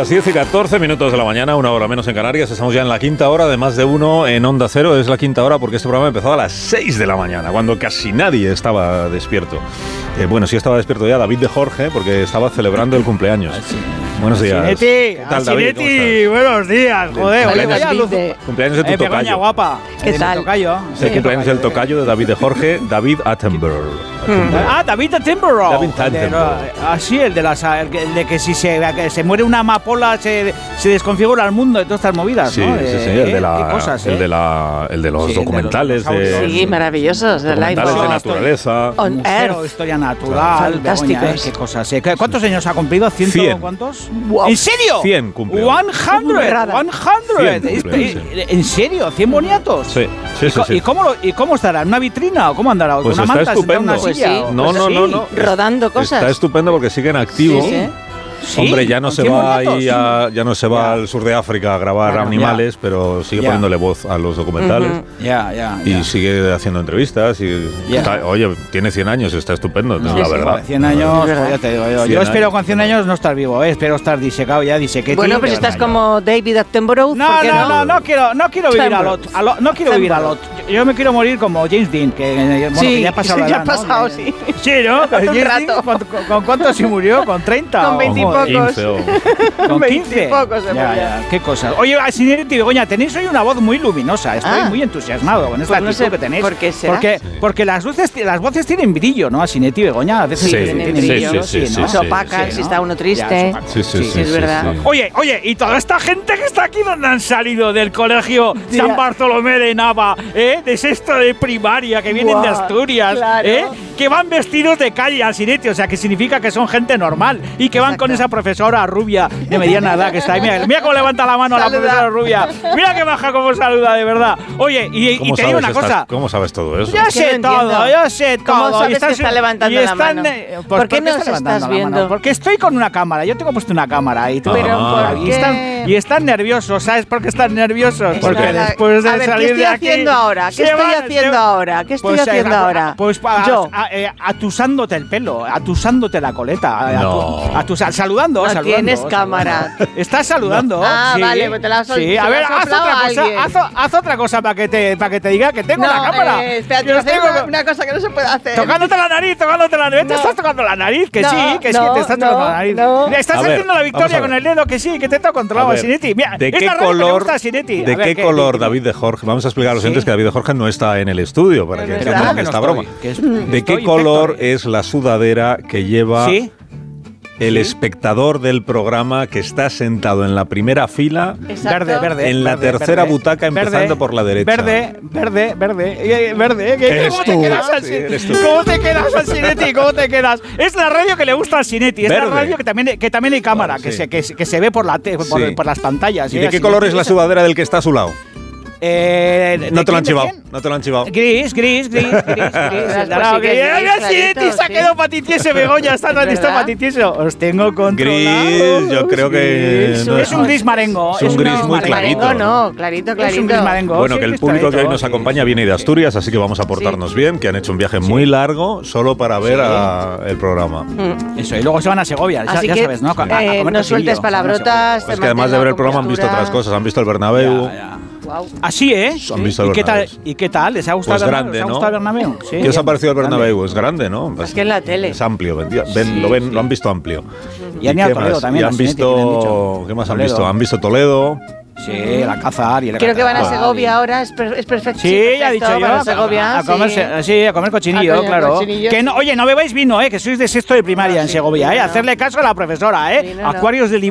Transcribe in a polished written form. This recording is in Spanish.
Las 10:14 de la mañana, una hora menos en Canarias. Estamos ya en la quinta hora de Más de Uno en Onda Cero. Es la quinta hora porque este programa empezó a las 6 de la mañana, cuando casi nadie estaba despierto. Bueno, sí estaba despierto ya David de Jorge, porque estaba celebrando el cumpleaños. Buenos días. Sineti, ¿Qué tal, David? ¿Cómo estás? Buenos días, joder. Cumpleaños de tu tocayo. Begoña guapa. ¿Qué tal? Tocayo. Es el cumpleaños del tocayo de David de Jorge, David Attenborough. David Attenborough. David Attenborough. Sí, el de que si se muere una amapola se desconfigura el mundo de todas estas movidas, Sí, ¿no? sí, el de ¿Qué cosas, el de los documentales. Sí, maravillosos. Documentales de naturaleza. On Earth. Historia natural. Fantásticos. Begoña, qué cosas. ¿Cuántos años ha cumplido? 100. ¿Cuántos? Wow. ¿En serio? 100 cumplió. 100. 100 cumplió, ¿En serio? ¿100 boniatos? Sí. ¿Y cómo estará? ¿En una vitrina o cómo andará? Pues ¿Con una está manta sentada en una estupendo. silla? Pues sí. No. Rodando cosas. Está estupendo porque sigue en activo. Sí. Sí, Hombre, ya no con se 100 va boniatos, ahí ya no se va al sur de África a grabar Claro, animales, pero sigue Ya. poniéndole voz a los documentales. Ya. Y sigue haciendo entrevistas y oye, tiene 100 años, está estupendo, la verdad. 100 años, Es verdad. ya te digo yo. 100 Yo espero años. con 100 años no estar vivo, espero estar disecado ya, disequete. Bueno, pues estás como David Attenborough. No quiero vivir a lot. No quiero vivir a lot. Yo me quiero morir como James Dean, que Sí, ya ha pasado la ya edad, ha pasado, ¿no? sí. Sí, ¿no? Hace un James Dean, rato. ¿con cuánto se murió? ¿Con 30? Con 20 y Joder. pocos. 15 o- ¿Con 20 y 15? pocos se murió. Ya, qué cosas. Oye, Sineti y Begoña, tenéis hoy una voz muy luminosa. Estoy muy entusiasmado con esta Pues no actitud sé que tenéis. por qué será. Porque las voces tienen brillo, ¿no? A Sineti y Begoña a veces Sí, tienen sí, brillo, sí, ¿no? Se opacan Sí, si ¿no? está uno Ya, triste. Sí, Sí, es verdad. sí. Oye, y toda esta gente que está aquí, ¿dónde han salido? Del colegio San Bartolomé de Nava, de sexto de primaria, que vienen de Buah, Asturias, claro. que van vestidos de calle al Sineti, o sea, que significa que son gente normal y que van con esa profesora rubia de mediana edad que está ahí. Mira cómo levanta la mano a la Saluda. profesora rubia. Mira que baja cómo saluda, de verdad. Oye, y te digo una cosa. ¿Cómo sabes todo eso? Yo Es que sé no todo, entiendo. yo sé todo. ¿Cómo sabes Y estás- que está levantando y la mano? pues, ¿Por qué qué nos está levantando estás la mano? viendo? Porque estoy con una cámara, yo tengo puesto una cámara ahí. Pero ¿por y, qué? están nerviosos, ¿sabes por qué están nerviosos? Porque Nada. después de A ver, salir ¿qué de estoy aquí, haciendo ahora? ¿Qué se estoy van- haciendo se- ahora? ¿Qué estoy Pues, haciendo ahora? Pues Yo. atusándote el pelo, atusándote la coleta, No. saludando, No saludando. tienes saludando. cámara. Estás saludando. Ah, sí. vale, pues te la has Sí, a ver, haz soplado otra a cosa, alguien. haz otra cosa para que te diga que tengo la cámara. Espérate, Yo voy a hacer tengo- una cosa que no se puede hacer. Tocándote la nariz. Te No. estás tocando la nariz, que No, sí, que no, te estás no, tocando la nariz. no. Estás A ver, haciendo la vamos a victoria ver. con el dedo, que sí, que te está controlado A a ver, Sineti. Mira, ¿de es qué la radio que le color, gusta a Sineti. de A ver, qué ¿qué? color David de Jorge? Vamos a explicar a los oyentes que David de Jorge no está en el estudio para que Es entiendan verdad. que no esta estoy, broma. que es- ¿De qué estoy color infecto. es la sudadera que lleva Sí. el espectador del programa que está sentado en la primera fila? Exacto. Verde. En la tercera butaca, empezando por la derecha. Verde. Eres ¿Cómo tú, te quedas al sí, eres tú. ¿Cómo te quedas al Sineti? ¿Cómo te quedas? Es la radio que le gusta al Sineti. Es Verde. la radio que también hay cámara, Vale, sí. que se ve por Sí. por las pantallas. ¿Y de qué color es la sudadera del que está a su lado? No te lo han chivado. No te lo han chivado. Gris. Pues sí que es gris, Mira, Sineti clarito, se ha sí. quedado patitieso, Begoña. Está ¿Verdad? patitieso. Os tengo controlados. Gris, yo creo que Gris, no Es un gris marengo. Es un gris muy marengo. clarito. Marengo no, clarito. Es un gris marengo. Bueno, sí, que el está público que hoy hecho, nos sí. acompaña viene de Asturias, así que vamos a portarnos bien, que han hecho un viaje muy largo solo para ver el programa. Eso, y luego se van a Segovia, Así ya que sabes, ¿no? A comer no cochillo. sueltes palabrotas. Es que además de ver el programa han visto otras cosas, han visto el Bernabéu. Wow. Así, ¿eh? Han visto el ¿Y qué tal? Bernabéu. ¿Y qué tal? ¿Les ha gustado Pues el grande, Bernabéu? ¿Les ha ¿no? gustado el Bernabéu? Sí, ¿Qué os ha parecido el grande. Bernabéu? Es grande, ¿no? Es que en la tele. Es amplio, lo han visto amplio. Y han ido a qué Toledo más? también, Y a han Sineti, que le han visto, dicho. ¿qué más han Toledo. visto? Han visto Toledo. Sí, la Cazar y el Creo que van a Cazar. Segovia ahora, es perfecto. Sí, ya he dicho yo. Para Segovia, a comer cochinillo, A comer claro. cochinillo. Que no, oye, no bebáis vino, que sois de sexto de primaria en Segovia, sí, no. Hacerle caso a la profesora, Sí, no. Acuarios de